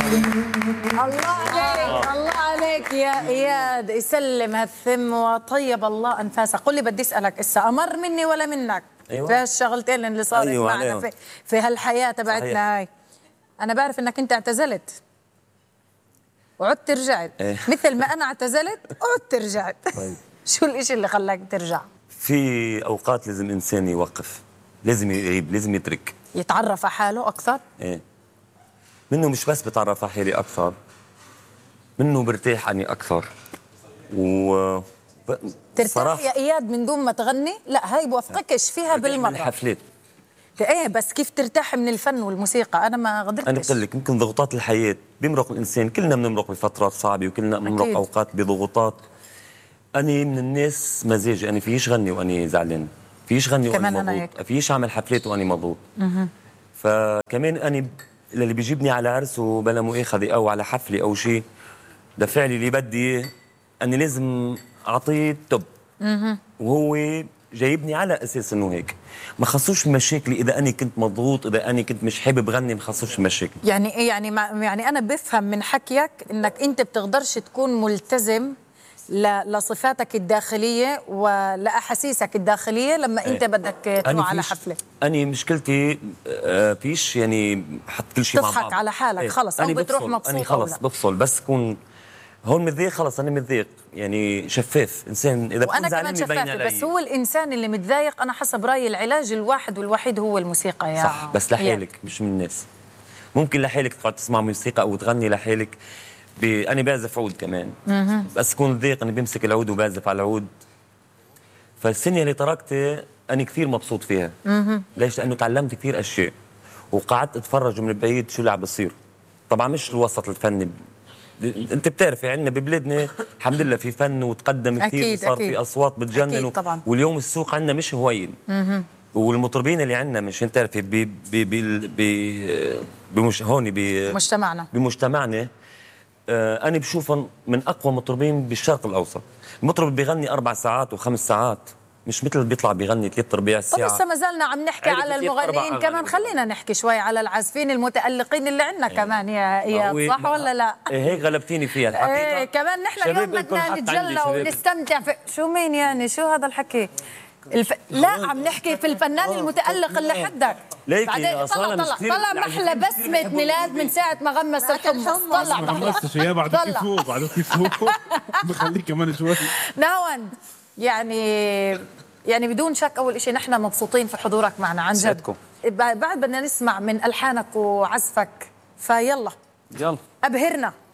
الله عليك الله عليك يا اياد، يسلم هالثم وطيب الله انفاسك. قل لي بدي اسالك اسا، امر مني ولا منك؟ أيوة. في هالشغلتين اللي صارت أيوة معنا عليهم. في هالحياه تبعتنا هاي. انا بعرف انك انت اعتزلت وعدت رجعت. إيه. مثل ما انا اعتزلت عدت رجعت. طيب. شو الاشي اللي خلاك ترجع؟ في اوقات لازم انسان يوقف، لازم يغيب، لازم يترك. يتعرف على حاله اكثر؟ ايه، منه مش بس بتعرف على حالي اكثر، منه برتاح اني اكثر. و ترتاح يا اياد من دون ما تغني؟ لا هاي بوافقكش فيها بالمره. من الحفلات. ايه بس كيف ترتاح من الفن والموسيقى؟ انا ما قدرتش. انا قلت لك يمكن ضغوطات الحياه بيمرق الانسان، كلنا بنمرق بفترات صعبه وكلنا بنمرق اوقات بضغوطات. انا من الناس مزاجي، انا فيش غني واني زعلان، فيش غني واني مضغوط، فيش اعمل حفلات واني مضغوط. فكمان انا اللي بيجيبني على عرس وبلا مؤاخذه او على حفله او شيء، دفع لي اللي بدي اياه، اني لازم اعطيه توب. وهو جايبني على اساس انه هيك، ما خصوش مشاكلي. اذا انا كنت مضغوط، اذا انا كنت مش حابب غني، ما خصوش مشاكلي. يعني ايه؟ يعني انا بفهم من حكيك انك انت بتقدرش تكون ملتزم لصفاتك الداخليه ولاحاسيسك الداخليه لما انت بدك تروح على حفله. انا مشكلتي فيش يعني حط كل شيء مع بعض، تضحك على حالك خلص، او بتروح مبسوط. انا خلص بفصل، بس كون هون متضايق خلص انا متضايق، يعني شفاف انسان. اذا وانا كمان شفافه، بس هو الانسان اللي متضايق انا حسب رايي العلاج الواحد والوحيد هو الموسيقى. يا صح، بس لحالك مش من الناس. ممكن لحالك تقعد تسمع موسيقى او تغني لحالك. انا بعزف عود كمان، بس كون متضايق انا بمسك العود وبعزف على العود. فالسنه اللي تركتها انا كثير مبسوط فيها. ليش؟ لانه تعلمت كثير اشياء وقعدت اتفرج من بعيد شو اللي عم بصير. طبعا مش الوسط الفني، انت بتعرفي عندنا ببلادنا الحمد لله في فن وتقدم كثير، وصار في اصوات بتجنن واليوم السوق عندنا مش هوين. والمطربين اللي عندنا مش انت تعرفي هون بمجتمعنا انا بشوفهم من اقوى مطربين بالشرق الاوسط. المطرب بيغني 4 ساعات و5 ساعات، مش مثل اللي بيطلع بيغني 3/4 ساعه. طب لسه ما زلنا عم نحكي على المغنيين كمان، خلينا نحكي شوي على العازفين المتألقين اللي عندنا كمان يا صح ولا لا؟ هيك غلبتيني فيها الحقيقه. كمان نحن اليوم بدنا نتجلى ونستمتع شو مين يعني شو هذا الحكي؟ لا عم نحكي في الفنان المتألق اللي حدك. بعدين طلع محلى بسمة ميلاد من ساعة ما غمس الحمص. طلع ما غمستش يا بعده كيف هو بخليك كمان شوي. نهاوند يعني بدون شك أول شيء نحن مبسوطين في حضورك معنا عن جد. بعد بدنا نسمع من ألحانك وعزفك، فيلا يلا أبهرنا.